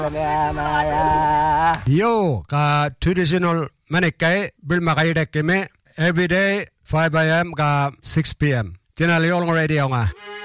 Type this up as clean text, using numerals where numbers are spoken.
Yo ka traditional manikai bil makai dekeme every day 5 a.m. ka 6 p.m. Tinali all radio nga.